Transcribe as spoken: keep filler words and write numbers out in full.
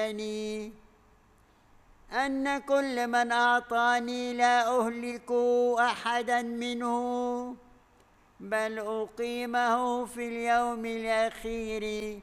أن كل من أعطاني لا أهلك أحدا منه، بل أقيمه في اليوم الأخير.